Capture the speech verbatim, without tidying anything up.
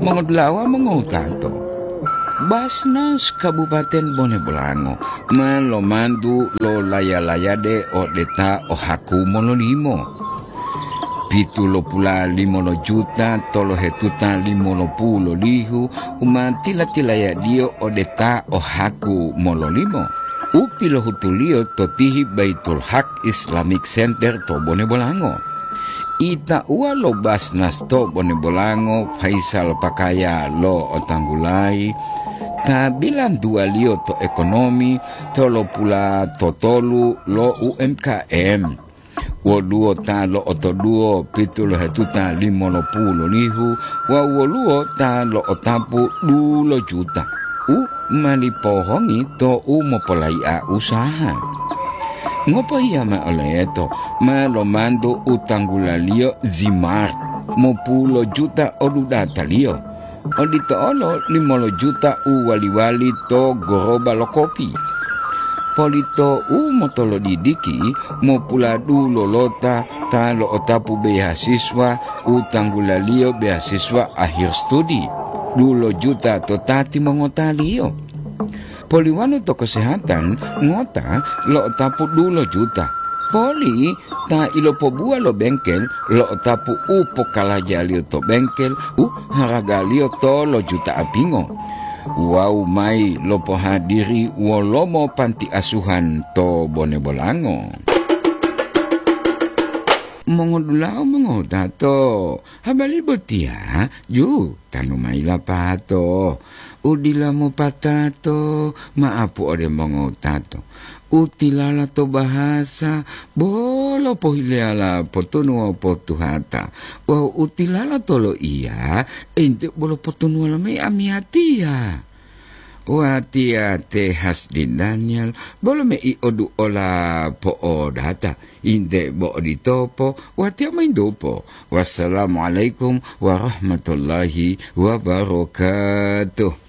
Mengodlawa mengotato. Basnas Kabupaten Bone Bolango malomandu lo laya-laya de o deta o haku mololimo. Pitu lo pula limolo juta tolo hetuta limolo pulo lihu umanti latilaya dio o deta o haku mololimo. Upi lo hutulio totihi Baitul Haq Islamic Center to Bone Bolango. Ita ua lo basnas to Bone Bolango Faisal Pakaya lo otanggulai kabilan dua lio to ekonomi to lo pula totolu lo U M K M wo duo ta lo otoduo pitu lo hetuta limo lo pulo lihu wa wo luo ta lo otapu dulo juta u malipohongi to u mopolai a usaha. Ngopo iya ma oleh to ma lo mando utanggulalio Zimart mo pulo juta odudata lio odito olo limolo juta u wali-wali to goroba lo kopi polito u motolo didiki mo pula dulo lota ta lo otapu beasiswa utanggulalio beasiswa akhir studi dulo juta to tati mengotalio. Poliwano to kesehatan ngota lo tapu dulo juta. Poli ta ilopo bua lo bengkel lo tapu upo kalajali to bengkel u haragalio to lo juta apingo. Wow mai lopo hadiri wolomo panti asuhan to Bone Bolango. Mongodulao mongodato habali botia ju tanumai lapato udila mo patato maapu ode mongodato utilala to bahasa bolo pohileala potonua potuhata wa utilala tolo iya ente bolo potonua me amiatia Watia te Hasdin Daniel bolo me i odu ola po odata inde bo ditopo watia maindopo. Wassalamualaikum warahmatullahi wabarakatuh.